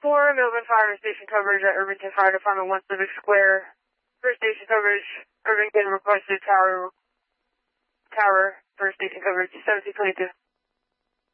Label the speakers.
Speaker 1: 4, Melbourne Fire Station coverage at Irvington Fire Department, 1 Civic Square. First station coverage, Irvington requested tower, first station coverage, 1722.